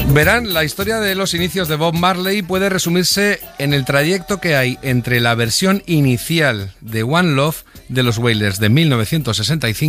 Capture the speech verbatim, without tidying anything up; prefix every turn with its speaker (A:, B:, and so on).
A: Verán, la historia de los inicios de Bob Marley puede resumirse en el trayecto que hay entre la versión inicial de One Love de los Wailers de mil novecientos sesenta y cinco